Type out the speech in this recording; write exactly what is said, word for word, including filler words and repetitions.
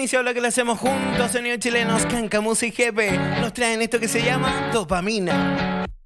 inicio a lo que lo hacemos juntos, sonidos chilenos, Cancamus y Jepe. Nos traen esto que se llama dopamina.